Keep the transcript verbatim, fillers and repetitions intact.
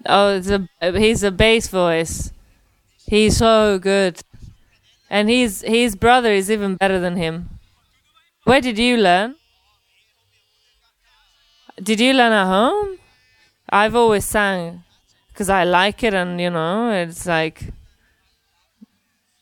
Oh, it's a he's a bass voice. He's so good, and his his brother is even better than him. Where did you learn? Did you learn at home? I've always sang because I like it, and you know, it's like